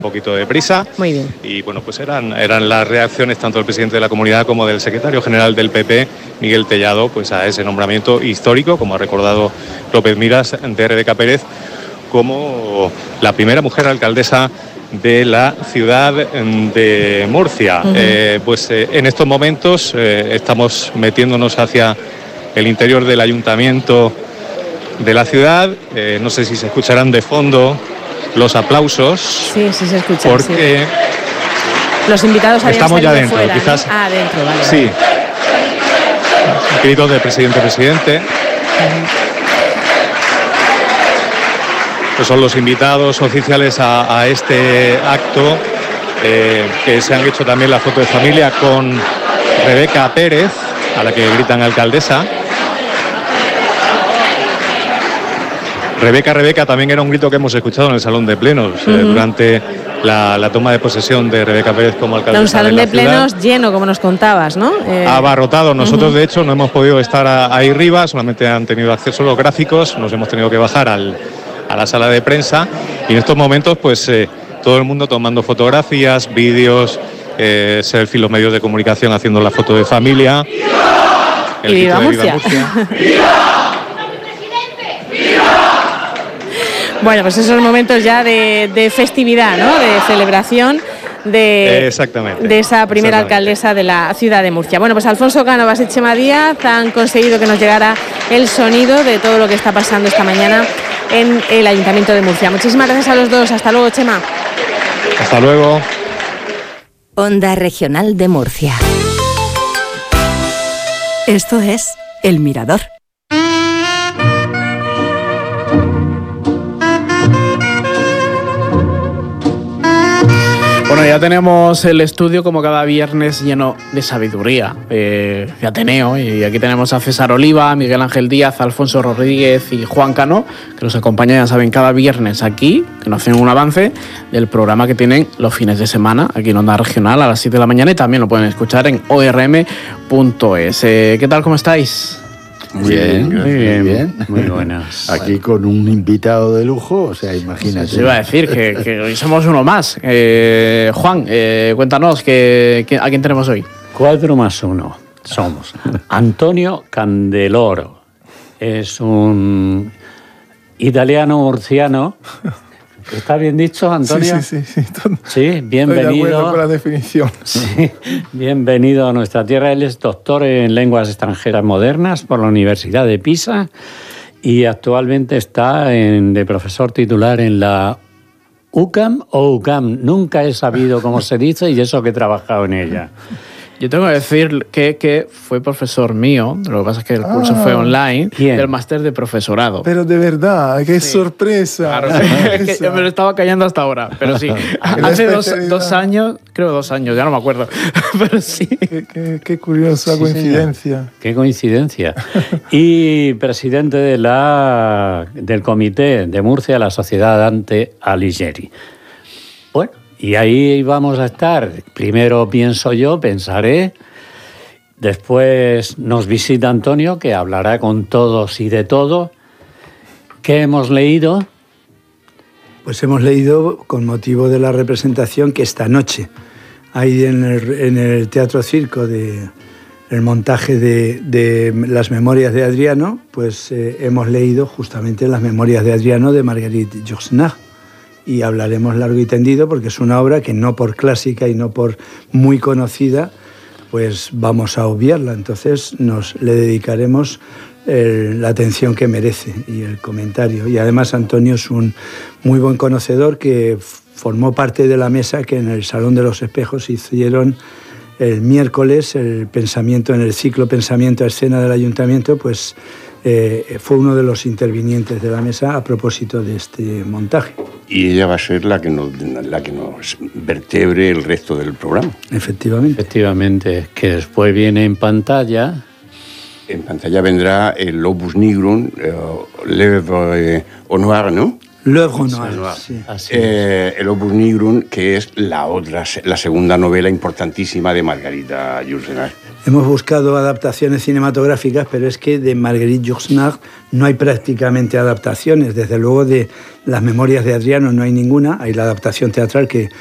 poquito de prisa. Muy bien. Y bueno, pues eran las reacciones tanto del presidente de la comunidad como del secretario general del PP, Miguel Tellado, pues a ese nombramiento histórico, como ha recordado López Miras, de Rebeca Pérez, como la primera mujer alcaldesa de la ciudad de Murcia. En estos momentos estamos metiéndonos hacia el interior del ayuntamiento de la ciudad. No sé si se escucharán de fondo los aplausos. Sí, se escuchan. Porque los invitados habían estamos ya dentro, fuera, quizás. ¿no? Dentro, vale. Sí. Gritos de presidente. Pues son los invitados oficiales a este acto, que se han hecho también la foto de familia con Rebeca Pérez, a la que gritan alcaldesa. Rebeca también era un grito que hemos escuchado en el salón de plenos durante la toma de posesión de Rebeca Pérez como alcaldesa. Un salón de de plenos lleno, como nos contabas, ¿no? Abarrotado. Nosotros, de hecho, no hemos podido estar ahí arriba, solamente han tenido acceso los gráficos, nos hemos tenido que bajar a la sala de prensa, y en estos momentos, pues todo el mundo tomando fotografías, vídeos, selfie, los medios de comunicación haciendo la foto de familia. El grito de Viva Murcia. Bueno, pues esos momentos ya de festividad, ¿no? De celebración de esa primera alcaldesa de la ciudad de Murcia. Bueno, pues Alfonso Cánovas y Chema Díaz han conseguido que nos llegara el sonido de todo lo que está pasando esta mañana en el Ayuntamiento de Murcia. Muchísimas gracias a los dos. Hasta luego, Chema. Hasta luego. Onda Regional de Murcia. Esto es El Mirador. Bueno, ya tenemos el estudio como cada viernes lleno de sabiduría, de Ateneo, y aquí tenemos a César Oliva, Miguel Ángel Díaz, Alfonso Rodríguez y Juan Cano, que nos acompañan, ya saben, cada viernes aquí, que nos hacen un avance del programa que tienen los fines de semana aquí en Onda Regional a las 7 de la mañana, y también lo pueden escuchar en orm.es. ¿Qué tal, cómo estáis? Muy bien. Muy buenas. Aquí con un invitado de lujo, o sea, imagínate. Se iba a decir que hoy somos uno más. Juan, cuéntanos, ¿a quién tenemos hoy? 4 más 1 somos. Antonio Candeloro. Es un italiano murciano. ¿Está bien dicho, Antonio? Sí. Sí, bienvenido. Estoy de acuerdo con la definición. Sí, bienvenido a nuestra tierra. Él es doctor en lenguas extranjeras modernas por la Universidad de Pisa y actualmente está de profesor titular en la UCAM o UCAM. Nunca he sabido cómo se dice y eso que he trabajado en ella. Yo tengo que decir que fue profesor mío, lo que pasa es que el curso fue online, del máster de profesorado. Pero de verdad, qué sorpresa. Claro, es que yo me lo estaba callando hasta ahora, pero sí. Hace 2 años, creo 2 años, ya no me acuerdo, pero sí. Qué curiosa coincidencia. Qué coincidencia. Y presidente del Comité de Murcia, la Sociedad Dante Alighieri. Bueno. Y ahí vamos a estar. Primero pensaré. Después nos visita Antonio, que hablará con todos y de todo. ¿Qué hemos leído? Pues hemos leído con motivo de la representación que esta noche hay en el Teatro Circo el montaje de las Memorias de Adriano, pues hemos leído justamente las Memorias de Adriano de Marguerite Yourcenar. Y hablaremos largo y tendido porque es una obra que no por clásica y no por muy conocida, pues vamos a obviarla. Entonces le dedicaremos la atención que merece y el comentario. Y además Antonio es un muy buen conocedor que formó parte de la mesa que en el Salón de los Espejos hicieron el miércoles el pensamiento, en el ciclo Pensamiento a Escena del Ayuntamiento, pues fue uno de los intervinientes de la mesa a propósito de este montaje. Y ella va a ser la que nos vertebre el resto del programa. Efectivamente, que después viene en pantalla. En pantalla vendrá el Opus Nigrum, L'Œuvre Noire, ¿no? L'Œuvre Noire, sí. El Opus Nigrum, que es la segunda novela importantísima de Margarita Yourcenar. Hemos buscado adaptaciones cinematográficas, pero es que de Marguerite Yourcenar no hay prácticamente adaptaciones. Desde luego de Las memorias de Adriano no hay ninguna. Hay la adaptación teatral que